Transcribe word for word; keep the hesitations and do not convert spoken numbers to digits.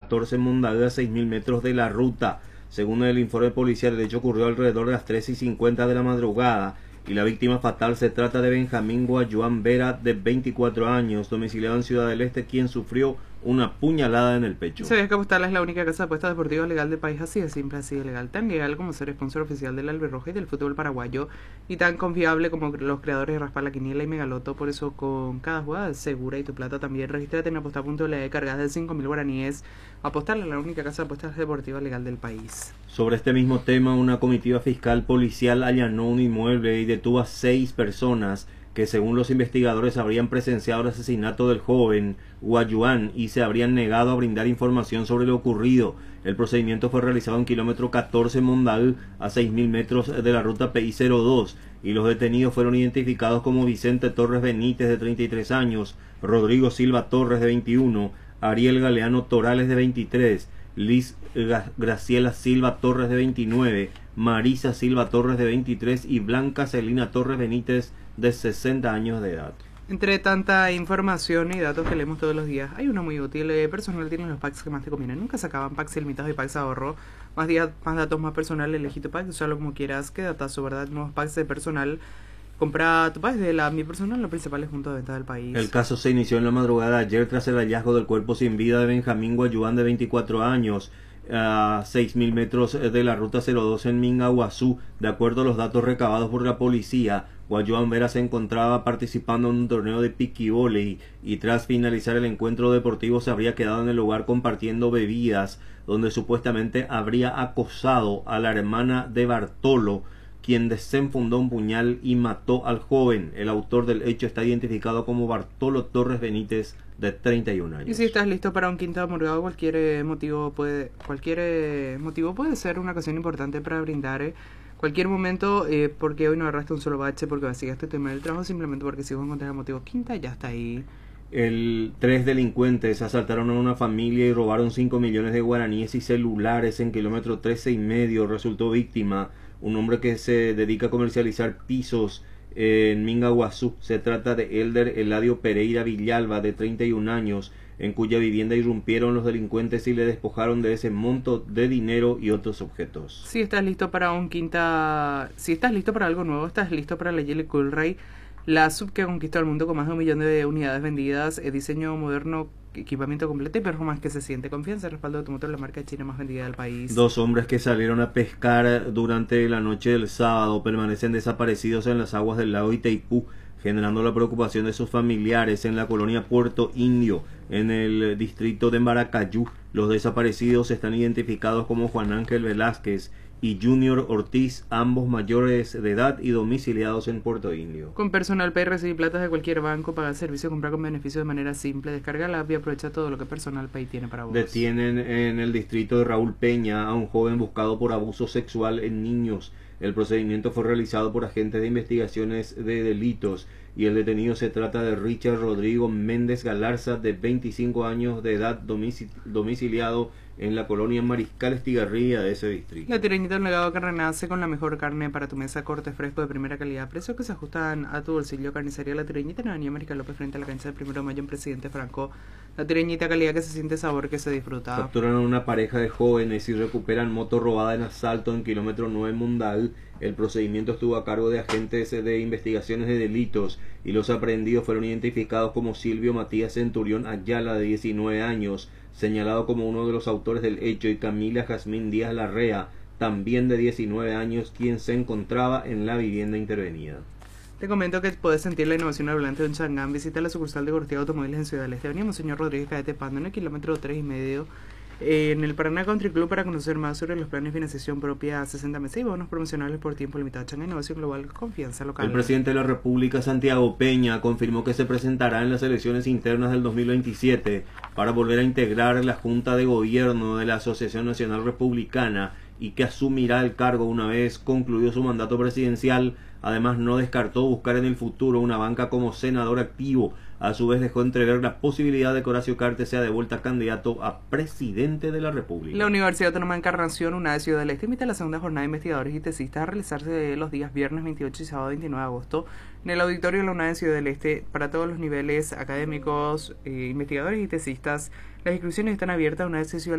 catorce en Mondavi, a seis mil metros de la ruta. Según el informe policial, el hecho ocurrió alrededor de las tres y cincuenta de la madrugada y la víctima fatal se trata de Benjamín Guayuán Vera, de veinticuatro años, domiciliado en Ciudad del Este, quien sufrió una puñalada en el pecho. ¿Sabías que Apostarla es la única casa de apuestas deportivas legal del país? Así de simple, así de legal, tan legal como ser sponsor oficial del Albirroja y del fútbol paraguayo, y tan confiable como los creadores de Raspar la Quiniela y Megaloto. Por eso, con cada jugada segura y tu plata también, regístrate en apostar punto l e, cargas de cinco mil guaraníes. Apostarla es la única casa de apuestas deportiva legal del país. Sobre este mismo tema, una comitiva fiscal policial allanó un inmueble y detuvo a seis personas que, según los investigadores, habrían presenciado el asesinato del joven Guayuán y se habrían negado a brindar información sobre lo ocurrido. El procedimiento fue realizado en kilómetro catorce Mondavi, a seis mil metros de la ruta P I cero dos, y los detenidos fueron identificados como Vicente Torres Benítez, de treinta y tres años, Rodrigo Silva Torres, de veintiuno, Ariel Galeano Torales, de veintitrés, Liz Graciela Silva Torres, de veintinueve, Marisa Silva Torres, de veintitrés, y Blanca Celina Torres Benítez, de sesenta años de edad. Entre tanta información y datos que leemos todos los días, hay uno muy útil. Eh, personal tiene los packs que más te convienen. Nunca se acaban. Packs ilimitados y packs ahorro. Más días, más datos, más personal. Elegí tu pack, usarlo como quieras. Qué datazo, ¿verdad? Nuevos packs de personal. Compra tu pack de la Mi Personal, los principales puntos de venta del país. El caso se inició en la madrugada de ayer tras el hallazgo del cuerpo sin vida de Benjamín Guayuán, de veinticuatro años, a seis mil metros de la ruta cero dos en Mingaguazú. De acuerdo a los datos recabados por la policía, Guayuán Vera se encontraba participando en un torneo de piquivóley y tras finalizar el encuentro deportivo se habría quedado en el lugar compartiendo bebidas, donde supuestamente habría acosado a la hermana de Bartolo, quien desenfundó un puñal y mató al joven. El autor del hecho está identificado como Bartolo Torres Benítez, de treinta y un años. Y si estás listo para un quinto amorgado, cualquier eh, motivo puede cualquier eh, motivo puede ser una ocasión importante para brindar. Eh. Cualquier momento, eh, porque hoy no agarraste un solo bache, porque vaciaste tu email del trabajo, simplemente porque si vos encontrás el motivo quinta, ya está ahí. El, tres delincuentes asaltaron a una familia y robaron cinco millones de guaraníes y celulares en kilómetro trece y medio. Resultó víctima un hombre que se dedica a comercializar pisos en Mingaguazú. Se trata de Elder Eladio Pereira Villalba, de treinta y un años, en cuya vivienda irrumpieron los delincuentes y le despojaron de ese monto de dinero y otros objetos. Si estás listo para un quinta, si estás listo para algo nuevo, estás listo para la Geely Coolray, la sub que conquistó el mundo con más de un millón de unidades vendidas, el diseño moderno, equipamiento completo y performance que se siente. Confianza y respaldo de tu motor, la marca china más vendida del país. Dos hombres que salieron a pescar durante la noche del sábado permanecen desaparecidos en las aguas del lago Itaipú, generando la preocupación de sus familiares en la colonia Puerto Indio, en el distrito de Maracayú. Los desaparecidos están identificados como Juan Ángel Velázquez y Junior Ortiz, ambos mayores de edad y domiciliados en Puerto Indio. Con Personal Pay recibí platas de cualquier banco, pagar servicio, comprar con beneficio de manera simple. Descarga la app y aprovecha todo lo que Personal Pay tiene para vos. Detienen en el distrito de Raúl Peña a un joven buscado por abuso sexual en niños. El procedimiento fue realizado por agentes de investigaciones de delitos y el detenido se trata de Richard Rodrigo Méndez Galarza, de veinticinco años de edad, domici domiciliado en la colonia Mariscal Estigarribia de ese distrito. La Tirañita del Legado, que renace con la mejor carne para tu mesa, corte fresco de primera calidad, precios que se ajustan a tu bolsillo. Carnicería La Tirañita en la avenida Mariscal López, frente a la cancha del Primero de Mayo en Presidente Franco. La Tirañita, calidad que se siente, sabor que se disfruta. Capturan a una pareja de jóvenes y recuperan moto robada en asalto en kilómetro nueve Mundial. El procedimiento estuvo a cargo de agentes de investigaciones de delitos y los aprehendidos fueron identificados como Silvio Matías Centurión Ayala, de diecinueve años, señalado como uno de los autores del hecho, y Camila Jazmín Díaz Larrea, también de diecinueve años, quien se encontraba en la vivienda intervenida. Te comento que puedes sentir la innovación hablante de un Changán. Visita la sucursal de Gortía Automóviles en Ciudad del Este, avenida Monseñor Rodríguez Cadete Pando, en el kilómetro tres y medio, eh, en el Paraná Country Club, para conocer más sobre los planes de financiación propia a sesenta meses y bonos promocionales por tiempo limitado. Changán, innovación global, confianza local. El presidente de la República, Santiago Peña, confirmó que se presentará en las elecciones internas del dos mil veintisiete para volver a integrar la Junta de Gobierno de la Asociación Nacional Republicana y que asumirá el cargo una vez concluido su mandato presidencial. Además, no descartó buscar en el futuro una banca como senador activo. A su vez, dejó entrever la posibilidad de que Horacio Cartes sea de vuelta candidato a presidente de la República. La Universidad Autónoma de Encarnación, una de Ciudad del Este, invita a la segunda jornada de investigadores y tesistas a realizarse los días viernes veintiocho y sábado veintinueve de agosto en el auditorio de la UNAD de Ciudad del Este para todos los niveles académicos, eh, investigadores y tesistas. Las inscripciones están abiertas una vez